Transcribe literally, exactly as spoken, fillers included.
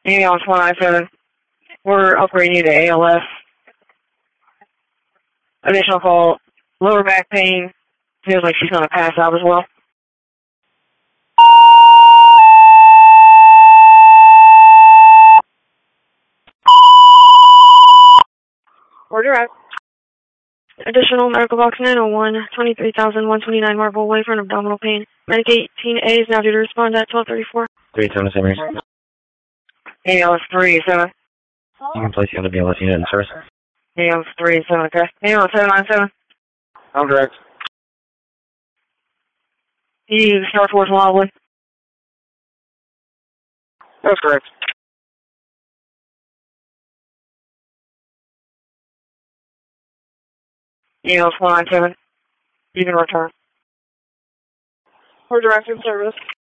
Ambulance one nine seven. We're upgrading you to A L S. Additional call, lower back pain. Feels like she's going to pass out as well. We're direct. Additional medical box nine oh one, twenty-three thousand one hundred twenty-nine Marble Way for an abdominal pain. Medic eighteen A is now due to respond at twelve thirty-four. three seven seven reason. A L S three seven. You can place the other B L S unit in service. A L S three seven, okay. A L S seven nine seven. I'm direct. You Star Force Wobbly. That's correct. A L S one nine seven. You can return. We're direct in service.